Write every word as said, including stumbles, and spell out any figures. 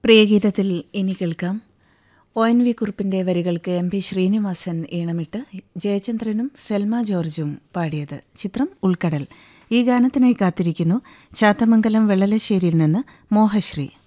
പ്രിയഗീതത്തിൽ ഇനി കേൾക്കാം O N V കുറുപ്പിന്റെ വരികൾക്ക് എം പി ശ്രീനിവാസൻ ഈണമിട്ട് ജയചന്ദ്രനും സെൽമ ജോർജും പാടിയത്. ചിത്രം ഉൾക്കടൽ. ഈ ഗാനത്തിനായി കാത്തിരിക്കുന്നു ചാത്തമംഗലം വെള്ളലശ്ശേരിയിൽ നിന്ന് മോഹശ്രീ.